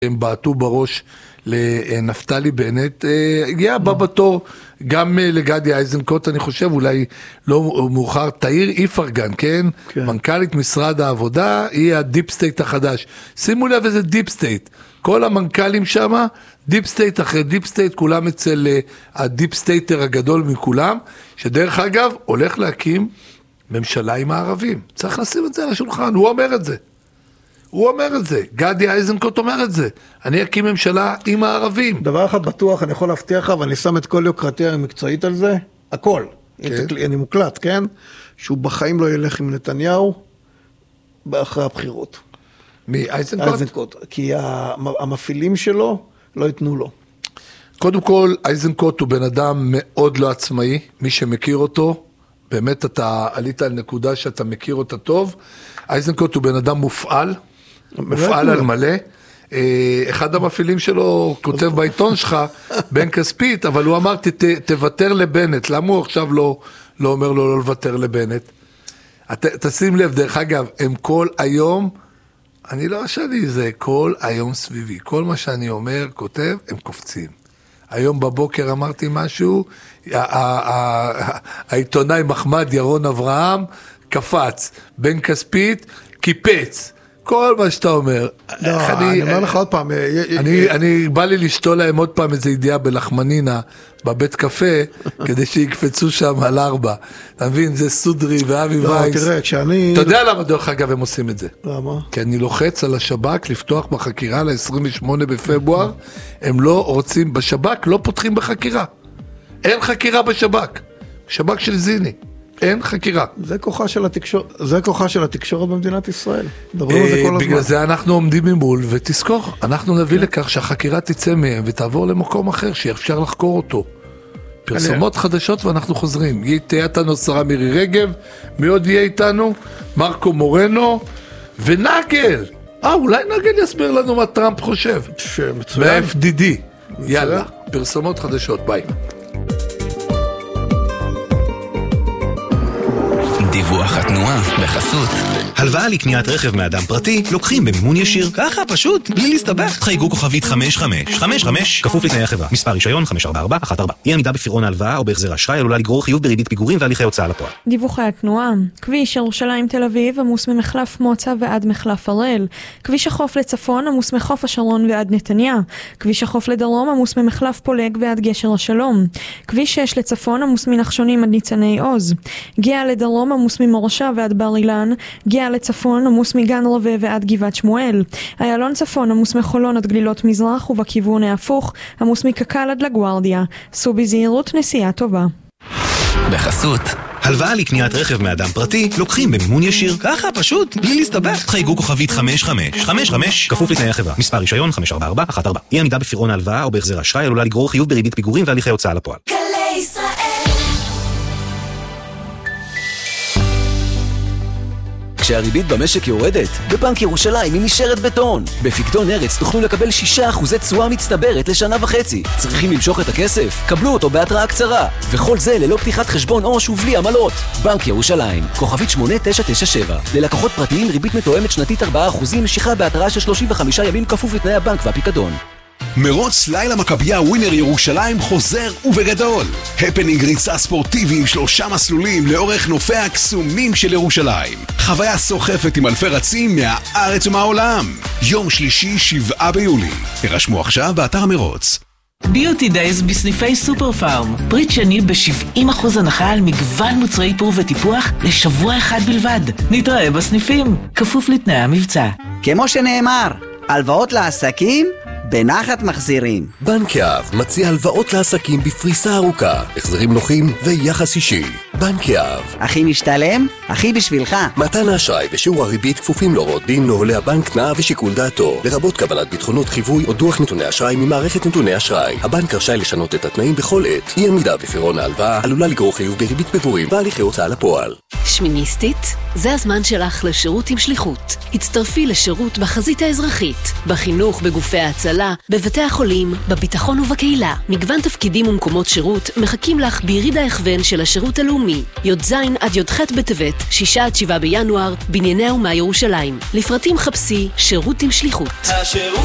הם בעטו בראש לנפתלי בנט, הגיע הבא בתור גם לגדי איזנקוט, אני חושב, אולי לא מאוחר, תאיר איפרגן, כן? מנכ"לית משרד העבודה, היא הדיפ סטייט החדש. שימו לב איזה דיפ סטייט, כל המנכ"לים שם, דיפ סטייט אחרי דיפ סטייט, כולם אצל הדיפ סטייטר הגדול מכולם, שדרך אגב הולך להקים ממשלה עם הערבים. צריך לשים את זה על השולחן, הוא אומר את זה. הוא אומר את זה, גדי איזנקוט אומר את זה, אני אקים ממשלה עם הערבים. דבר אחד בטוח, אני יכול להבטיח לך, ואני שם את כל יוקרתיה המקצועית על זה, הכל, אני מוקלט, כן? שהוא בחיים לא ילך עם נתניהו, אחרי הבחירות. מי, איזנקוט? איזנקוט, כי המפעילים שלו לא יתנו לו. קודם כל, איזנקוט הוא בן אדם מאוד לא עצמאי, מי שמכיר אותו, באמת אתה עלית על נקודה שאתה מכיר אותה טוב, איזנקוט הוא בן אדם מופעל על מלא, אחד המפעילים שלו כותב בעיתון שלך, בן כספית, אבל הוא אמר, תוותר לבנט, למה הוא עכשיו לא אומר לו לא לוותר לבנט? תשים לב, דרך אגב, הם כל היום, אני לא אשאלי זה, כל היום סביבי, כל מה שאני אומר, כותב, הם קופצים. היום בבוקר אמרתי משהו, העיתונאי מחמד ירון אברהם קפץ, בן כספית קיפץ, כל מה שאתה אומר. אני אומר לך עוד פעם. אני בא לי לשתול להם עוד פעם איזו ידיעה בלחמנינה, בבית קפה, כדי שיקפצו שם על 4. אתה מבין, זה סודרי ואבי וייס. תראה, כשאני... אתה יודע למה דרך אגב הם עושים את זה? למה? כי אני לוחץ על השב"כ לפתוח בחקירה ל-28 בפברואר, הם לא רוצים, בשב"כ לא פותחים בחקירה. אין חקירה בשב"כ. שב"כ של זיני. אין חקירה. זה כוחה של התקשורת במדינת ישראל. דברים על זה כל הזמן. בגלל זה אנחנו עומדים ממול, ותזכור, אנחנו נביא לכך שהחקירה תצא מהם, ותעבור למקום אחר, שאפשר לחקור אותו. פרסומות חדשות ואנחנו חוזרים. תהיה איתנו שרה מירי רגב, מי עוד יהיה איתנו? מרקו מורנו, ונגל. אולי נגל יסביר לנו מה טראמפ חושב. מצוין. ב-FDD. יאללה, פרסומות חדשות, ביי. דיווח התנועה בחסות. הלוואה לקניית רכב מאדם פרטי לוקחים במימון ישיר. ככה פשוט, בלי להסתבך. חייגו כוכבית 5555, כפוף לתנאי החברה. מספר רישיון 54414. אי עמידה בפירעון ההלוואה או בהחזר האשראי עלולה לגרור חיוב בריבית פיגורים והליכי הוצאה לפועל. דיווחי התנועה. כביש ירושלים תל אביב עמוס ממחלף מוצא ועד מחלף הראל. כביש החוף לצפון עמוס מחוף השרון ועד נתניה. כביש החוף לדרום עמוס ממחלף פולג ועד גשר השלום. כביש 6 לצפון עמוס מנחשונים עד ניצני עוז. גאה לדרום עמוס ממורשה ועד בר אילן, גאה לצפון עמוס מגן רווה ועד גבעת שמואל, איילון צפון עמוס מחולון עד גלילות מזרח ובכיוון ההפוך עמוס מקקל עד לגוארדיה. סעו בזהירות, נסיעה טובה. בחסות הלוואה לקניית רכב מאדם פרטי לוקחים במימון ישיר. ככה פשוט, בלי להסתבך. חייגו כוכבית 5555, כפוף לתנאי החברה. מספר רישיון 54414. אי עמידה בפירעון ההלוואה או בהחזר האשראי עלולה לגרור חיוב בריבית פיגורים והליכי הוצאה לפועל. כשהריבית במשק יורדת, בבנק ירושלים היא נשארת בטון. בפיקדון ארץ תוכלו לקבל 6% תשואה מצטברת לשנה וחצי. צריכים למשוך את הכסף? קבלו אותו בהתראה קצרה. וכל זה ללא פתיחת חשבון עו"ש ובלי עמלות. בנק ירושלים, כוכבית 8997. ללקוחות פרטיים ריבית מתואמת שנתית 4%, משיכה בהתראה של 35 ימים כפוף לתנאי הבנק והפיקדון. מרוץ לילה מכבייה ווינר ירושלים חוזר ובגדול. הפנינג ריצה ספורטיבי עם 3 מסלולים לאורך נופיה הקסומים של ירושלים. חוויה סוחפת עם אלפי רצים מהארץ ומהעולם. יום שלישי 7 ביולי. הרשמו עכשיו באתר מרוץ. ביוטי דייז בסניפי סופר פארם. פריט שני ב-70% הנחה על מגוון מוצרי איפור וטיפוח לשבוע אחד בלבד. נתראה בסניפים, כפוף לתנאי המבצע. כמו שנאמר, הלוואות לעסקים בנחת מחזירים. בנק יהב מציע הלוואות לעסקים בפריסה ארוכה, החזרים נוחים ויחס אישי. בנק יהב. הכי משתלם, הכי בשבילך. מתן האשראי ושיעור הריבית כפופים להוראות דין, נוהלי הבנק, תנאיו ושיקול דעתו, לרבות קבלת ביטחונות חיווי או דוח נתוני אשראי ממערכת נתוני אשראי. הבנק רשאי לשנות את התנאים בכל עת. אי עמידה בפירעון ההלוואה עלולה לגרור חיוב בריבית פיגורים והליכי הוצאה לפועל. שמיניסטית, זה הזמן שלך לשירות עם שליחות. הצטרפי לשירות בחזית האזרחית, בחינוך, בגופי ההצלה, בבתי החולים, בביטחון ובקהילה. מגוון תפקידים ומקומות שירות מחכים לך ביריד ההכוון של השירות הלאומי. י"ז עד י"ח בטבת, 6 עד 7 בינואר, בנייני האומה ירושלים. לפרטים חפשי שירות עם שליחות.